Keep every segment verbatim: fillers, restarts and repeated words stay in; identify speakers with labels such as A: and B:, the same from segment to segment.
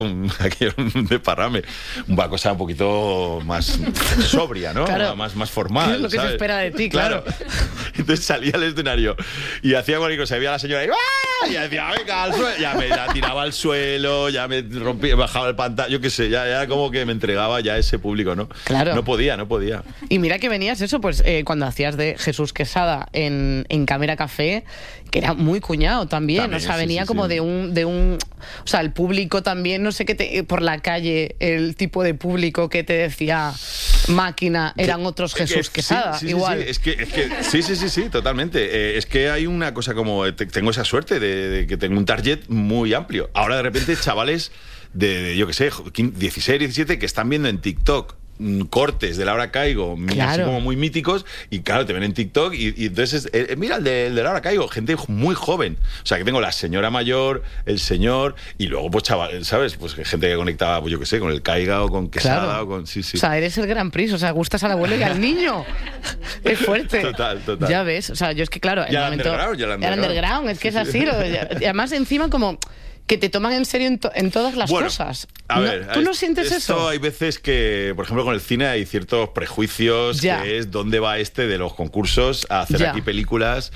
A: un, aquello, un desparrame, una cosa un poquito más sobria, ¿no?
B: Claro.
A: Más, más formal.
B: ¿Qué es lo que
A: ¿sabes?
B: se espera de ti? Claro.
A: claro. Entonces salía al escenario y hacía cualquier cosa, y veía a la señora y ¡ah! Y decía, venga, al suelo. Ya me la tiraba al suelo, ya me rompía, bajaba el pantalla, yo qué sé, ya, ya como que me entregaba ya a ese público, ¿no?
B: Claro.
A: No podía, no podía.
B: Y mira que venías eso, pues eh, cuando hacías de Jesús Quesada en, en Cámara Café, que era muy cuñado también,
A: También,
B: o sea,
A: sí,
B: venía
A: sí,
B: como
A: sí.
B: de un, de un, o sea, el público también, no sé qué, te, por la calle, el tipo de público que te decía máquina, eran otros
A: Que-
B: Jesús
A: que-
B: Quesada,
A: sí, sí,
B: igual.
A: Sí, es que, es que, sí, sí, sí, sí, totalmente. Eh, es que hay una cosa como, te- tengo esa suerte de, de que tengo un target muy amplio. Ahora de repente chavales de, de, yo qué sé, quince, dieciséis, diecisiete, que están viendo en TikTok mm, cortes de Laura Caigo, mm,
B: Claro.
A: así como muy míticos, y claro, te ven en TikTok y, y entonces, eh, mira el de, el de Laura Caigo, gente muy joven. O sea, que tengo la señora mayor, el señor, y luego, pues, chaval, ¿sabes? Pues gente que conectaba, pues yo qué sé, con el Caiga o con Quesada
B: Claro.
A: o con... Sí, sí.
B: O sea, eres el Gran Prix, o sea, gustas al abuelo y al niño. Es fuerte.
A: Total, total.
B: Ya ves, o sea, yo es que claro, el
A: Ya el
B: momento...
A: underground, ya el
B: el
A: underground.
B: underground, es que
A: Sí,
B: es
A: sí.
B: así. lo- y además, encima, como que te toman en serio en, to- en todas las
A: Bueno,
B: cosas.
A: A
B: ¿No?
A: ver,
B: ¿Tú no
A: es-
B: sientes
A: esto
B: eso?
A: Hay veces que, por ejemplo, con el cine hay ciertos prejuicios,
B: Ya.
A: que es dónde va este de los concursos a hacer
B: Ya.
A: aquí películas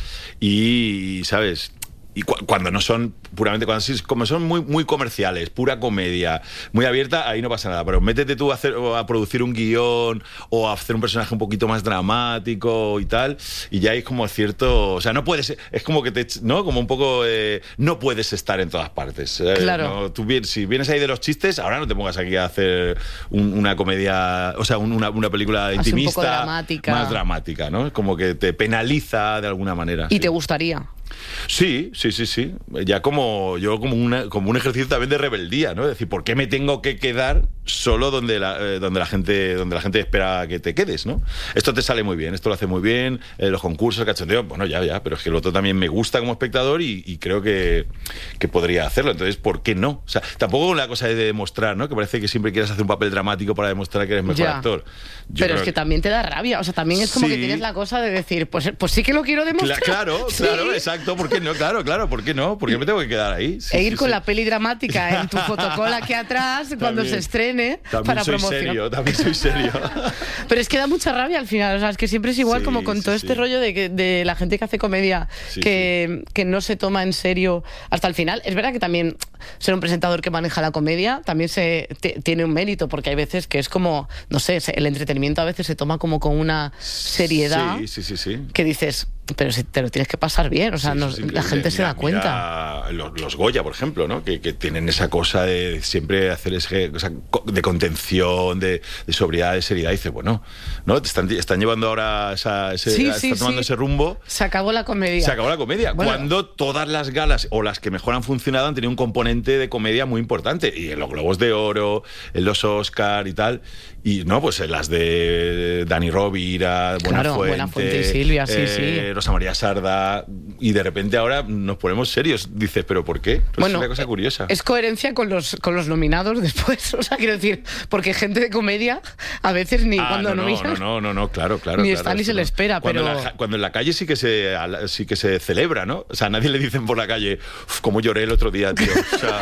A: y, ¿sabes? Y cu- cuando no son puramente, cuando sí, como son muy, muy comerciales, pura comedia, muy abierta, ahí no pasa nada. Pero métete tú a, hacer, o a producir un guión o a hacer un personaje un poquito más dramático y tal, y ya hay como cierto, o sea, no puedes, es como que te, ¿no? Como un poco, eh, no puedes estar en todas partes. eh,
B: Claro.
A: no, tú bien, si vienes ahí de los chistes, ahora no te pongas aquí a hacer un- una comedia, o sea, un- una, una película
B: Así un
A: intimista,
B: poco dramática.
A: más dramática, ¿no? Como que te penaliza de alguna manera.
B: ¿Y
A: sí.
B: te gustaría?
A: Sí, sí, sí, sí. Ya como yo como, una, como un ejercicio también de rebeldía, ¿no? Es decir, ¿por qué me tengo que quedar solo donde la, eh, donde la gente donde la gente espera que te quedes, ¿no? Esto te sale muy bien, esto lo hace muy bien, eh, los concursos, el cachondeo, bueno, ya, ya, pero es que el otro también me gusta como espectador y, y creo que, que podría hacerlo. Entonces, ¿por qué no? O sea, tampoco la cosa de demostrar, ¿no? Que parece que siempre quieres hacer un papel dramático para demostrar que eres mejor
B: Ya.
A: actor. Yo
B: Pero
A: creo
B: es que también te da rabia, o sea, también es como
A: Sí.
B: que tienes la cosa de decir, pues, pues sí que lo quiero
A: Cla-
B: demostrar.
A: claro,
B: Sí.
A: claro, exacto. ¿Por qué no? Claro, claro, ¿por qué no? ¿Por qué me tengo que quedar ahí? Sí,
B: E ir
A: sí,
B: con
A: sí.
B: la peli dramática en tu fotocola aquí atrás cuando
A: También.
B: se estrene
A: También
B: para
A: soy
B: promocionar.
A: serio, también soy serio.
B: Pero es que da mucha rabia al final, o sea, es que siempre es igual
A: Sí,
B: como con
A: sí,
B: todo
A: sí.
B: este rollo de, que- de la gente que hace comedia
A: Sí,
B: que, que no se toma en serio hasta el final. Es verdad que también ser un presentador que maneja la comedia también se t- tiene un mérito, porque hay veces que es como, no sé, se- el entretenimiento a veces se toma como con una seriedad
A: Sí, sí, sí, sí.
B: que dices, pero si te lo tienes que pasar bien, o sea,
A: Sí,
B: no-
A: eso es
B: la
A: increíble.
B: gente se
A: Mira-
B: da cuenta.
A: mira los, los Goya, por ejemplo, ¿no? Que, que tienen esa cosa de siempre hacer ese, cosa co- de contención, de, de sobriedad, de seriedad. Y dices, bueno, ¿no? Te están, están llevando ahora esa, ese,
B: Sí,
A: están
B: sí,
A: tomando
B: sí.
A: ese rumbo.
B: Se acabó la comedia.
A: Se acabó la comedia.
B: Bueno.
A: Cuando todas las galas o las que mejor han funcionado han tenido un componente de comedia muy importante. Y en los Globos de Oro, en los Oscar y tal. Y no, pues en las de Dani Rovira,
B: Claro,
A: Buenafuente,
B: Buenafuente y Silvia, sí,
A: eh,
B: sí.
A: Rosa María Sarda. Y de repente ahora nos ponemos serios. Dices, ¿pero por qué? Pues
B: Bueno,
A: es una cosa curiosa.
B: Es coherencia con los, con los nominados después. O sea, quiero decir, porque gente de comedia a veces ni
A: Ah,
B: cuando
A: no, no,
B: nominan.
A: no, no, no, no, claro, claro.
B: Ni
A: claro,
B: está ni
A: esto
B: se le
A: no.
B: espera,
A: cuando
B: pero-
A: En la, ja- cuando en la calle sí que se al- sí que se celebra, ¿no? O sea, a nadie le dicen por la calle, "Uf, cómo lloré el otro día, tío". O sea,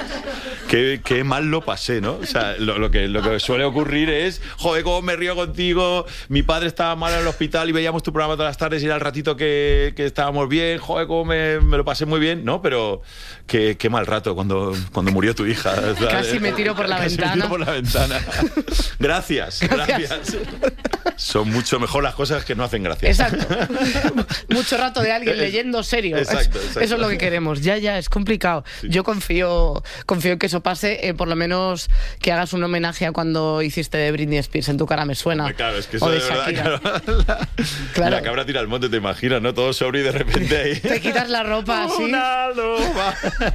A: qué, qué mal lo pasé, ¿no? O sea, lo, lo que, lo que suele ocurrir es, joder, cómo me río contigo, mi padre estaba mal en el hospital y veíamos tu programa todas las tardes y era el ratito que, que estábamos bien, joder, cómo me, me lo pasé muy bien, ¿no? Pero qué, qué mal rato cuando, cuando murió tu hija. ¿sabes?
B: Casi me tiro por la
A: Casi me
B: ventana.
A: tiro por la ventana. Gracias,
B: Gracias.
A: gracias. Son mucho mejor las cosas que no hacen gracia.
B: Exacto. Mucho rato de alguien leyendo serio.
A: Exacto,
B: Es-
A: exacto.
B: Eso es lo que queremos. Ya, ya, es complicado. Yo confío, confío en que eso pase, eh, por lo menos que hagas un homenaje a cuando hiciste de Britney Spears, En tu cara me suena.
A: Hombre, claro, es que eso
B: o de
A: de verdad,
B: Shakira.
A: claro, la,
B: Claro.
A: la cabra tira al monte, te imaginas, ¿no? Todo sobre y de repente ahí.
B: Te quitas la ropa así.
A: Una loba.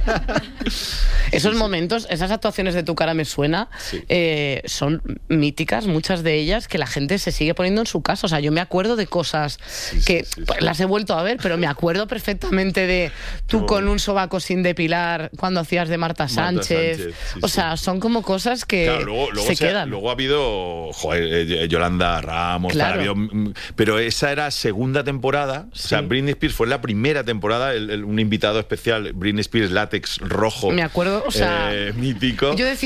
B: Esos momentos, esas actuaciones de Tu cara me suena,
A: Sí.
B: eh, son míticas, muchas de ellas, que la gente se sigue poniendo en su casa. O sea, yo me acuerdo de cosas
A: Sí, sí,
B: que
A: sí, sí.
B: pues, las he vuelto a ver, pero me acuerdo perfectamente de tú
A: No.
B: con un sobaco sin depilar cuando hacías de Marta
A: Marta
B: Sánchez,
A: Sánchez, sí,
B: o sea, son como cosas que
A: claro, luego, luego
B: se,
A: se,
B: quedan.
A: Luego ha habido, joder, eh, Yolanda Ramos,
B: Claro.
A: tal, ha habido, pero esa era segunda temporada. Sí. O sea, Britney Spears fue la primera temporada, el, el, un invitado especial, Britney Spears látex rojo.
B: Me acuerdo, o sea,
A: eh, mítico.
B: Yo decía